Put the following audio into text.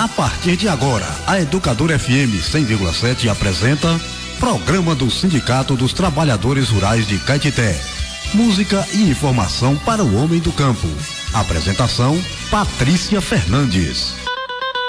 partir de agora, a Educadora FM 100,7 apresenta Programa do Sindicato dos Trabalhadores Rurais de Caetité. Música e informação para o homem do campo. Apresentação: Patrícia Fernandes.